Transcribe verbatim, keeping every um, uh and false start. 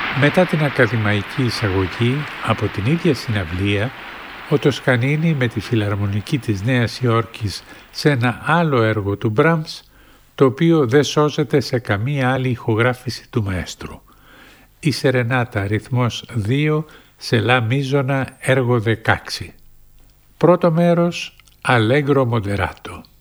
Μετά την ακαδημαϊκή εισαγωγή από την ίδια συναυλία, ο Τοσκανίνη με τη Φιλαρμονική της Νέας Υόρκης σε ένα άλλο έργο του Μπραμς, το οποίο δεν σώζεται σε καμία άλλη ηχογράφηση του μαέστρου. Η Σερενάτα αριθμός δύο σε λα μίζωνα έργο δεκαέξι. Πρώτο μέρος, Allegro Moderato.